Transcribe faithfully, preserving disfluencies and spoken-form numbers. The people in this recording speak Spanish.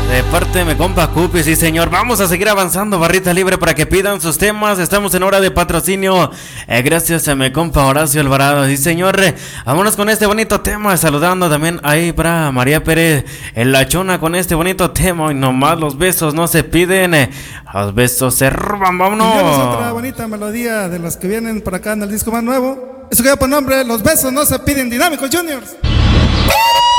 De parte de mi compa Cupi, sí señor. Vamos a seguir avanzando, barrita libre para que pidan sus temas. Estamos en hora de patrocinio, eh, gracias a mi compa Horacio Alvarado, sí señor. eh, Vámonos con este bonito tema, saludando también ahí para María Pérez en La Chona con este bonito tema. Y nomás los besos no se piden, eh, los besos se roban. Vámonos. Tenemos otra bonita melodía de las que vienen por acá en el disco más nuevo. Eso queda por nombre Los besos no se piden, Dinámicos Juniors.